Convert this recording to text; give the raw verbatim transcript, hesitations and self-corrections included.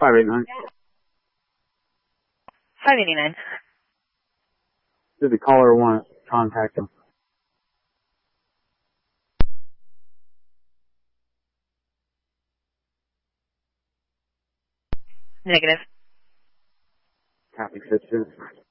five eighty-nine. five eighty-nine. Did the caller want to contact him? Negative. Copy, Citizen.